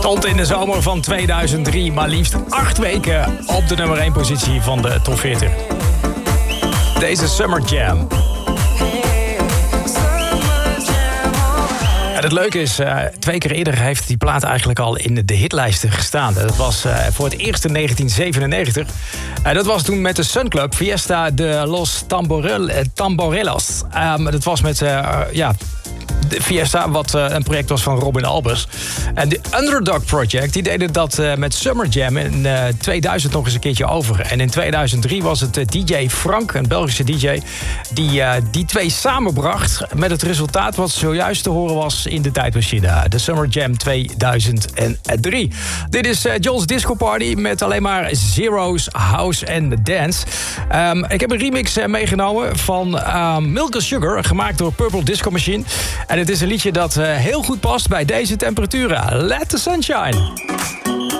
Stond in de zomer van 2003 maar liefst 8 weken op de nummer 1 positie van de top 40. Deze Summer Jam. En het leuke is, 2 keer eerder heeft die plaat eigenlijk al in de hitlijsten gestaan. Dat was voor het eerst in 1997. Dat was toen met de Sun Club, Fiesta de los Tamborellos. Dat was met, de Fiesta, wat een project was van Robin Albers. En de Underdog Project, die deden dat met Summer Jam in 2000 nog eens een keertje over. En in 2003 was het DJ Frank, een Belgische DJ, die 2 samenbracht met het resultaat wat zojuist te horen was in de tijdmachine. De Summer Jam 2003. Dit is John's Disco Party met alleen maar Zero's, House en Dance. Ik heb een remix meegenomen van Milk and Sugar, gemaakt door Purple Disco Machine. En het is een liedje dat heel goed past bij deze temperaturen. Let the sun shine.